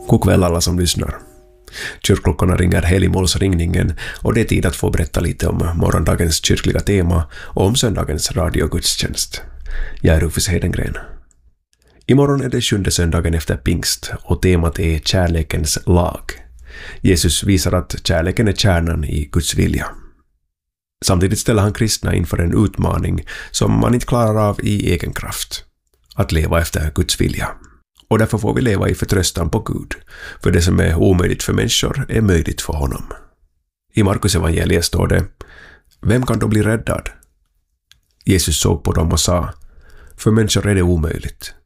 God kväll alla som lyssnar. Kyrkklockorna ringer helgmålsringningen och det är tid att få berätta lite om morgondagens kyrkliga tema och om söndagens radiogudstjänst. Jag är Rufus Hedengren. Imorgon är det 7:e söndagen efter pingst och temat är kärlekens lag. Jesus visar att kärleken är kärnan i Guds vilja. Samtidigt ställer han kristna inför en utmaning som man inte klarar av i egen kraft. Att leva efter Guds vilja. Och därför får vi leva i förtröstan på Gud, för det som är omöjligt för människor är möjligt för honom. I Markus evangeliet står det: Vem kan då bli räddad? Jesus såg på dem och sa: För människor är det omöjligt,